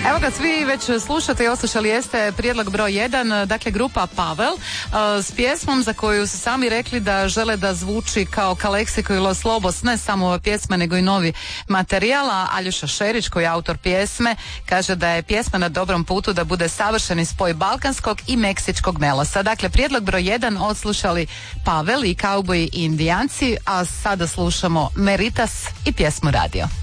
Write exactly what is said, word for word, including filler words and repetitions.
Evo ga, svi već slušate i oslušali jeste prijedlog broj jedan, dakle grupa Pavel s pjesmom za koju su sami rekli da žele da zvuči kao Kaleksiko i Los Lobos, ne samo ova pjesma nego i novi materijal. A Aljoša Šerić, koji je autor pjesme, kaže da je pjesma na dobrom putu da bude savršeni spoj balkanskog i meksičkog melosa. Dakle, prijedlog broj jedan odslušali Pavel i Kauboji i Indijanci, a sada slušamo Meritas i pjesmu Radio.